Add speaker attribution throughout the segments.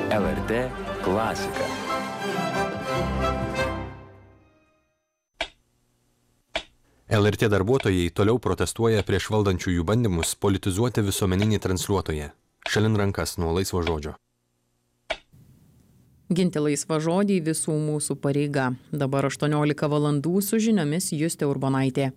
Speaker 1: LRT klasika.
Speaker 2: LRT darbuotojai toliau protestuoja prieš valdančiųjų bandymus politizuoti visuomeninį transliuotoją. Šalin rankas nuo laisvo žodžio.
Speaker 3: Ginti laisvą žodį visų mūsų pareiga. Dabar 18 valandų su žiniomis Justė Urbonaitė.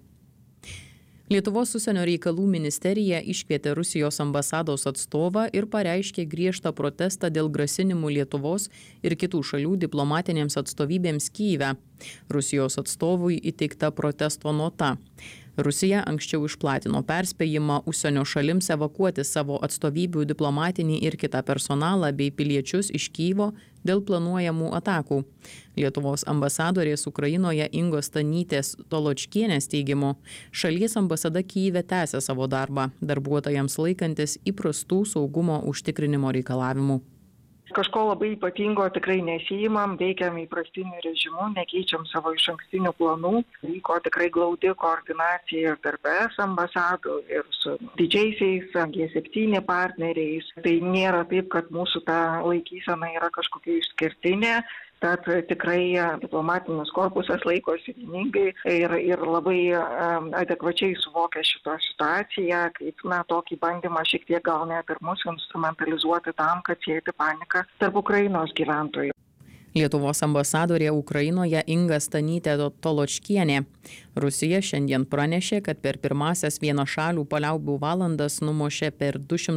Speaker 3: Lietuvos užsienio reikalų ministerija iškvietė Rusijos ambasados atstovą ir pareiškė griežtą protestą dėl grasinimų Lietuvos ir kitų šalių diplomatinėms atstovybėms Kyjive. Rusijos atstovui įteikta protesto nota. Rusija anksčiau išplatino perspėjimą užsienio šalims evakuoti savo atstovybių diplomatinį ir kitą personalą bei piliečius iš Kyjivo dėl planuojamų atakų. Lietuvos ambasadorės Ukrainoje Ingos Stanytės Toločkienės teigimu, šalies ambasada Kyjive tęsia savo darbą, darbuotojams laikantis įprastų saugumo užtikrinimo reikalavimų.
Speaker 4: Kažko labai ypatingo tikrai nesijimam, veikiam įprastiniu režimu, nekeičiam savo išankstinių planų. Vyko tikrai glaudi koordinacija tarp ES ambasadų ir su didžiaisiais G7 partneriais. Tai nėra taip, kad mūsų ta laikysena yra kažkokia išskirtinė. Tad tikrai diplomatinis korpusas laikosi vieningai ir labai adekvačiai suvokia šitą situaciją, kaip tokį bandymą šiek tiek gal net ir mus instrumentalizuoti tam, kad sėti paniką tarp Ukrainos gyventojų.
Speaker 3: Lietuvos ambasadorė Ukrainoje Inga Stanytė Toločkienė. Rusija šiandien pranešė, kad per pirmasias vienašalių paliaubų valandas numušė per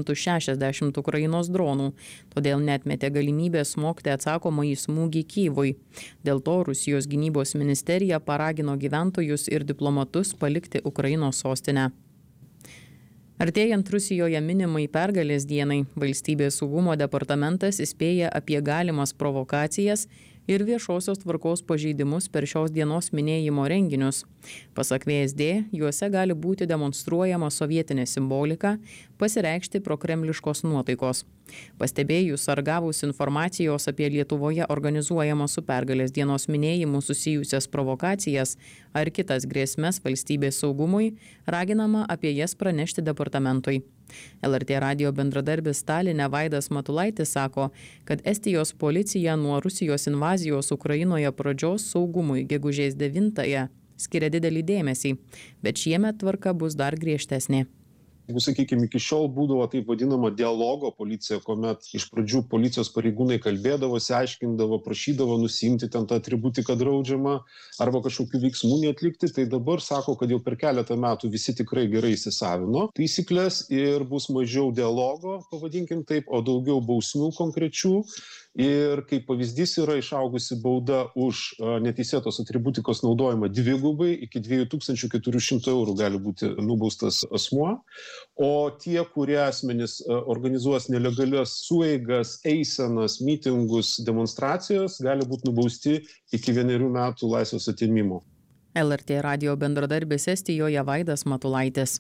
Speaker 3: 260 Ukrainos dronų, todėl neatmetė galimybę smogti atsakomąjį smūgį Kyjivui. Dėl to Rusijos gynybos ministerija paragino gyventojus ir diplomatus palikti Ukrainos sostinę. Artėjant Rusijoje minimai pergalės dienai, Valstybės saugumo departamentas įspėja apie galimas provokacijas ir viešosios tvarkos pažeidimus per šios dienos minėjimo renginius. Pasak VSD, juose gali būti demonstruojama sovietinė simbolika, pasireikšti prokremliškos nuotaikos. Pastebėjus ar gavus informacijos apie Lietuvoje organizuojamą su pergalės dienos minėjimu susijusias provokacijas ar kitas grėsmes valstybės saugumui, raginama apie jas pranešti departamentui. LRT radijo bendradarbis Taline Vaidas Matulaitis sako, kad Estijos policija nuo Rusijos invazijos Ukrainoje pradžios saugumui gegužės 9-ąją skiria didelį dėmesį, bet šiemet tvarka bus dar griežtesnė.
Speaker 5: Jeigu, sakykime, iki šiol būdavo taip vadinama dialogo policija, kuomet iš pradžių policijos pareigūnai kalbėdavosi, aiškindavo, prašydavo nusiimti ten tą atributiką draudžiamą arba kažkokių veiksmų neatlikti, tai dabar sako, kad jau per keletą metų visi tikrai gerai įsisavino taisyklės ir bus mažiau dialogo, pavadinkim taip, o daugiau bausmių konkrečių. Ir kaip pavyzdys yra išaugusi bauda už neteisėtos atributikos naudojimą dvigubai, iki 2400 eurų gali būti nubaustas asmuo, o tie, kurie asmenys organizuos nelegalias sueigas, eisenas, mitingus, demonstracijos, gali būti nubausti iki 1 metų laisvės atėmimo.
Speaker 3: LRT radijo bendradarbis Estijoje Vaidas Matulaitis.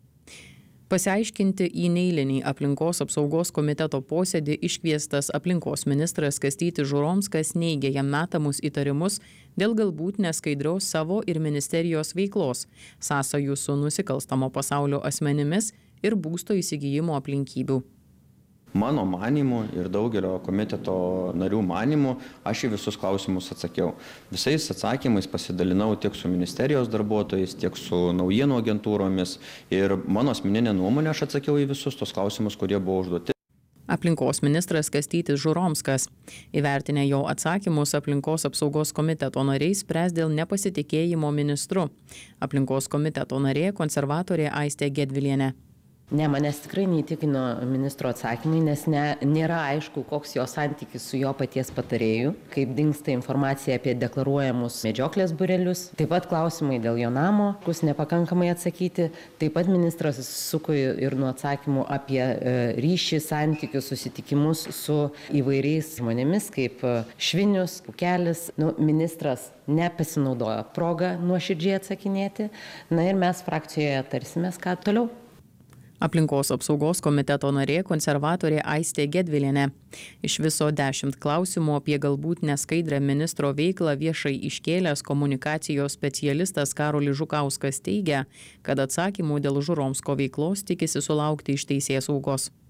Speaker 3: Pasiaiškinti į neeilinį aplinkos apsaugos komiteto posėdį iškviestas aplinkos ministras Kastytis Žuromskas neigė jam metamus įtarimus dėl galbūt neskaidrios savo ir ministerijos veiklos, sąsajų su nusikalstamo pasaulio asmenimis ir būsto įsigijimo aplinkybių.
Speaker 6: Mano manymu ir daugelio komiteto narių manymu, aš į visus klausimus atsakiau. Visais atsakymais pasidalinau tiek su ministerijos darbuotojais, tiek su naujienų agentūromis ir mano asmeninė nuomonė aš atsakiau į visus tos klausimus, kurie buvo užduoti.
Speaker 3: Aplinkos ministras Kastytis Žuromskas. Įvertinę jo atsakymus, aplinkos apsaugos komiteto nariai spręs dėl nepasitikėjimo ministru. Aplinkos komiteto narė konservatorė Aistė Gedvilienė.
Speaker 7: Ne, manęs tikrai neįtikino ministro atsakymai, nes nėra aišku, koks jo santykis su jo paties patarėju, kaip dingsta informacija apie deklaruojamus medžioklės būrelius. Taip pat klausimai dėl jo namo, kus nepakankamai atsakyti. Taip pat ministras suko ir nuo atsakymų apie ryšį, santykius, susitikimus su įvairiais žmonėmis, kaip Švinius, Pukelis. Ministras nepasinaudojo progą nuoširdžiai atsakinėti. Na ir mes frakcijoje tarsimės, ką toliau.
Speaker 3: Aplinkos apsaugos komiteto narė konservatorė Aistė Gedvilienė. Iš viso 10 klausimų apie galbūt neskaidrę ministro veiklą viešai iškėlęs komunikacijos specialistas Karolis Žukauskas teigia, kad atsakymų dėl Žuromsko veiklos tikisi sulaukti iš teisėsaugos.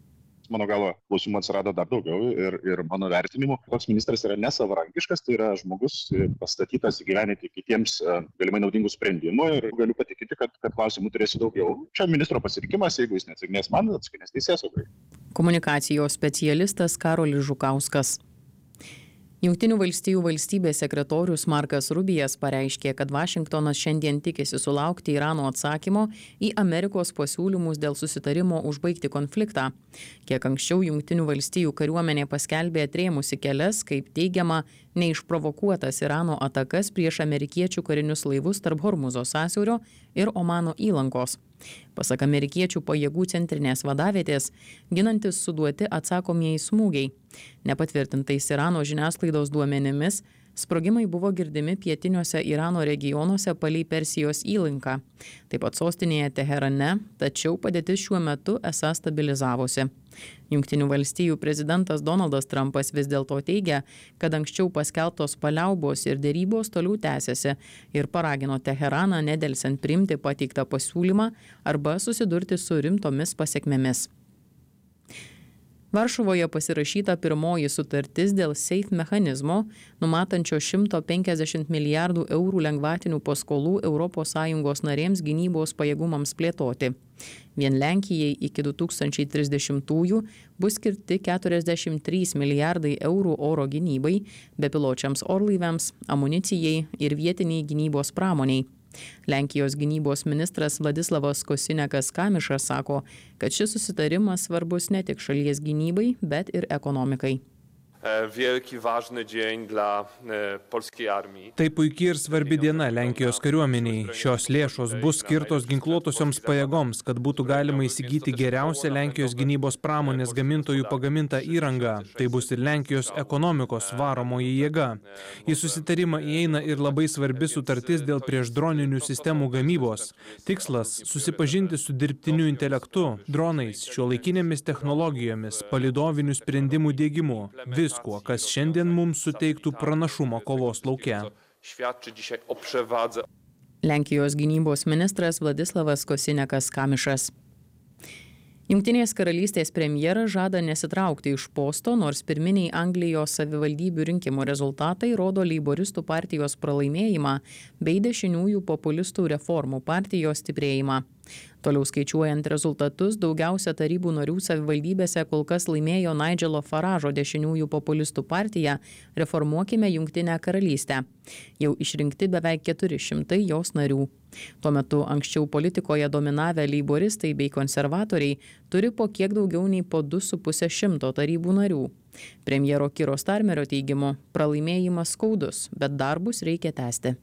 Speaker 8: Mano galva, klausimų atsirado dar daugiau ir mano vertinimu, toks ministras yra nesavarankiškas, tai yra žmogus pastatytas įgyvendinti kitiems galimai naudingų sprendimų ir galiu patikinti, kad klausimų turėsiu daugiau. Čia ministro pasirinkimas, jeigu jis neatsakinės man, atsakinės teisėsaugai.
Speaker 3: Komunikacijos specialistas Karolis Žukauskas. Jungtinių valstijų valstybės sekretorius Markas Rubijas pareiškė, kad Vašingtonas šiandien tikisi sulaukti Irano atsakymo į Amerikos pasiūlymus dėl susitarimo užbaigti konfliktą. Kiek anksčiau Jungtinių valstijų kariuomenė paskelbė atrėmusi kelias, kaip teigiama, neišprovokuotas Irano atakas prieš amerikiečių karinius laivus tarp Hormuzo sąsiaurio ir Omano įlankos. Pasak amerikiečių pajėgų centrinės vadavietės, ginantis suduoti atsakomieji smūgiai. Nepatvirtintais Irano žiniasklaidos duomenimis, sprogimai buvo girdimi pietiniuose Irano regionuose palei Persijos įlanką, taip pat sostinėje Teherane, tačiau padėtis šiuo metu esą stabilizavosi. Jungtinių valstijų prezidentas Donaldas Trumpas vis dėlto teigia, kad anksčiau paskelbtos paliaubos ir dėrybos toliau tęsiasi ir paragino Teheraną nedelsiant priimti pateiktą pasiūlymą arba susidurti su rimtomis pasekmėmis. Varšuvoje pasirašyta pirmoji sutartis dėl SAFE mechanizmo, numatančio 150 milijardų eurų lengvatinių paskolų ES narėms gynybos pajėgumams plėtoti. Vien Lenkijai iki 2030-ųjų bus skirti 43 milijardai eurų oro gynybai, bepiločiams orlaiviams, amunicijai ir vietiniai gynybos pramoniai. Lenkijos gynybos ministras Władysławas Kosiniakas-Kamyszas sako, kad šis susitarimas svarbus ne tik šalies gynybai, bet ir ekonomikai.
Speaker 9: Wielki, ważny dzień dla polskiej armii.
Speaker 10: Tai puikiai ir svarbi diena Lenkijos kariuomeniai. Šios lėšos bus skirtos ginkluotosioms pajėgoms, kad būtų galima įsigyti geriausią Lenkijos gynybos pramonės gamintojų pagamintą įrangą. Tai bus ir Lenkijos ekonomikos varomoji jėga. Į susitarimą įeina ir labai svarbi sutartis dėl priešdroninių sistemų gamybos. Tikslas – susipažinti su dirbtiniu intelektu, dronais, šiuolaikinėmis technologijomis, palydovinių sprendimų diegimu. Viskuo, kas šiandien mums suteiktų pranašumą kovos lauke.
Speaker 3: Lenkijos gynybos ministras Władysławas Kosiniakas-Kamyszas. Jungtinės karalystės premjeras žada nesitraukti iš posto, nors pirminiai Anglijos savivaldybių rinkimų rezultatai rodo leiboristų partijos pralaimėjimą bei dešiniųjų populistų reformų partijos stiprėjimą. Toliau skaičiuojant rezultatus, daugiausia tarybų narių savivaldybėse kol kas laimėjo Nigelo Faražo dešiniųjų populistų partija Reformuokime Jungtinę karalystę. Jau išrinkti beveik 400 jos narių. Tuo metu anksčiau politikoje dominavę leiboristai bei konservatoriai turi po kiek daugiau nei po 2,5 tarybų narių. Premjero Kiro Starmerio teigimu, pralaimėjimas skaudus, bet darbus reikia tęsti.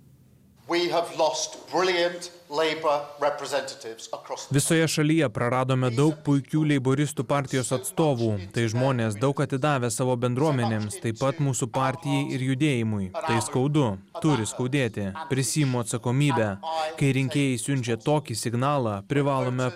Speaker 10: Visoje šalyje praradome daug puikių leiboristų partijos atstovų. Tai žmonės daug atidavę savo bendruomenėms, taip pat mūsų partijai ir judėjimui. Tai skaudu, turi skaudėti. Prisiimu atsakomybę. Kai rinkėjai siunčia tokį signalą, privalome